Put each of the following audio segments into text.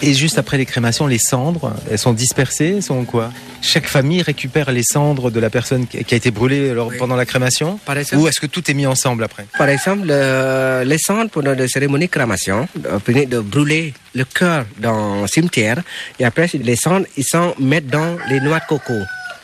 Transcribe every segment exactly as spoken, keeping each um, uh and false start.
Et juste après les crémations, les cendres, elles sont dispersées, elles sont quoi? Chaque famille récupère les cendres de la personne qui a été brûlée alors, oui. pendant la crémation? Exemple, ou est-ce que tout est mis ensemble après? Par exemple, euh, les cendres pendant la cérémonie de crémation, euh, de brûler le cœur dans le cimetière, et après les cendres, ils sont mettent dans les noix de coco.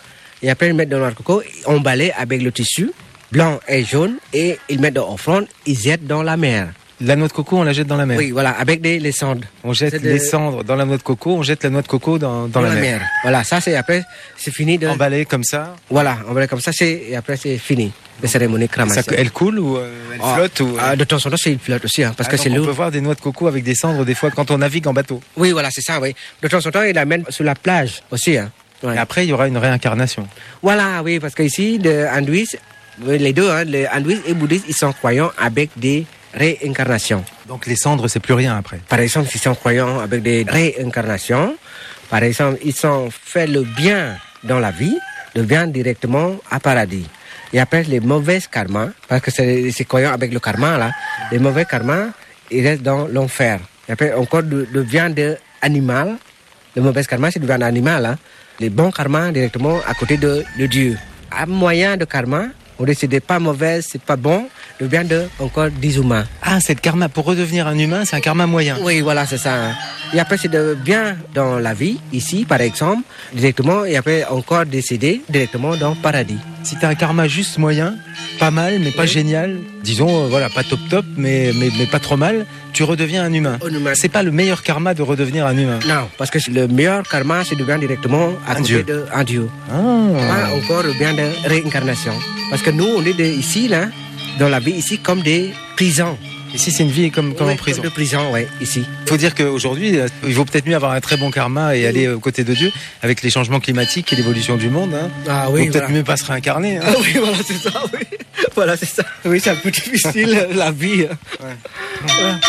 Et après ils mettent dans les noix de coco, emballés avec le tissu blanc et jaune, et ils mettent dans l'offrande, ils jettent dans la mer. La noix de coco, on la jette dans la mer. Oui, voilà, avec des, les cendres. On jette c'est les de... cendres dans la noix de coco, on jette la noix de coco dans, dans, dans la, la mer. mer. Voilà, ça c'est après, c'est fini de... Emballé comme ça. Voilà, emballé comme ça, c'est, et après c'est fini, la cérémonie de crémation. Ça, elle coule ou euh, elle ah, flotte ou... ah, De temps en temps, c'est, elle flotte aussi, hein, parce ah, que c'est lourd. lourd. On peut voir des noix de coco avec des cendres des fois quand on navigue en bateau. Oui, voilà, c'est ça, oui. De temps en temps, ils l'amènent sur la plage aussi, hein. Ouais. Et après, il y aura une réincarnation. Voilà, oui, parce qu'ici, les hindouistes, les deux, hein, les hindouistes et bouddhistes, ils sont croyants avec des réincarnations. Donc les cendres, c'est plus rien après. Par exemple, ils sont croyants avec des réincarnations. Par exemple, ils sont fait le bien dans la vie, le bien directement à paradis. Et après, les mauvais karmas, parce que c'est, c'est croyant avec le karma, là, les mauvais karmas, ils restent dans l'enfer. Et après, encore le, le bien de animal, le mauvais karma, c'est le bien animal, hein. Les bons karmas directement à côté de, de Dieu. À moyen de karma, on dit que c'est pas mauvais, c'est pas bon, le bien de encore des humains. Ah, c'est le karma. Pour redevenir un humain, c'est un karma moyen. Oui, voilà, c'est ça. Hein. Et après, c'est de bien dans la vie, ici, par exemple, directement, et après, encore décédé directement dans le paradis. Si tu as un karma juste moyen, pas mal, mais pas oui. génial, disons, euh, voilà, pas top top, mais, mais, mais pas trop mal, tu redeviens un humain. Un humain. C'est pas le meilleur karma de redevenir un humain. Non, parce que le meilleur karma, c'est de bien directement à un côté d'un Dieu. Ah. Pas encore le bien de réincarnation. Parce que nous, on est de, ici, là, dans la vie, ici, comme des prisons. Ici, c'est une vie comme, comme oui, en prison. Comme de prison, oui, ici. Il faut dire qu'aujourd'hui, il vaut peut-être mieux avoir un très bon karma et aller aux côtés de Dieu, avec les changements climatiques et l'évolution du monde. Hein. Ah oui, il faut peut-être voilà. mieux pas se réincarner. Hein. Ah oui, voilà, c'est ça, oui. Voilà, c'est ça. Oui, c'est un peu difficile, la vie. Ouais. Ouais.